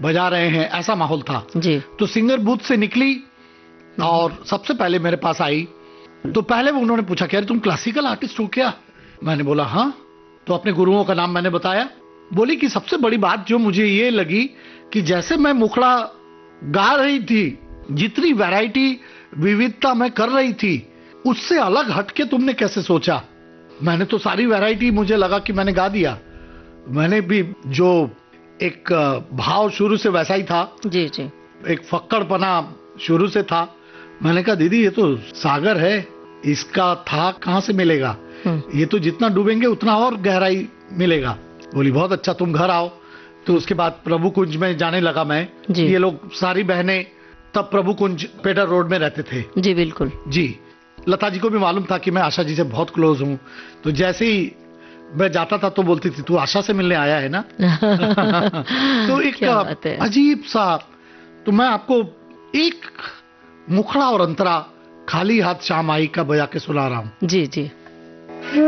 बजा रहे हैं, ऐसा माहौल था जी। तो सिंगर बूथ से निकली और सबसे पहले मेरे पास आई। तो पहले वो उन्होंने पूछा कि अरे तुम क्लासिकल आर्टिस्ट हो क्या? मैंने बोला हाँ। तो अपने गुरुओं का नाम मैंने बताया। बोली कि सबसे बड़ी बात जो मुझे ये लगी कि जैसे मैं मुखड़ा गा रही थी, जितनी वैरायटी विविधता मैं कर रही थी, उससे अलग हटके तुमने कैसे सोचा? मैंने तो सारी वैरायटी, मुझे लगा कि मैंने गा दिया। मैंने भी जो एक भाव शुरू से वैसा ही था जी जी। एक फक्कड़पना शुरू से था। मैंने कहा दीदी ये तो सागर है, इसका था कहाँ से मिलेगा? ये तो जितना डूबेंगे उतना और गहराई मिलेगा। बोली बहुत अच्छा, तुम घर आओ। तो उसके बाद प्रभु कुंज में जाने लगा मैं। ये लोग सारी बहनें तब प्रभु कुंज पेडर रोड में रहते थे। जी बिल्कुल जी। लता जी को भी मालूम था कि मैं आशा जी से बहुत क्लोज हूँ, तो जैसे ही मैं जाता था तो बोलती थी तू आशा से मिलने आया है ना। तो एक अजीब सा, तो मैं आपको एक मुखड़ा और अंतरा खाली हाथ शाम आई का बजा के सुना रहा हूँ। जी जी।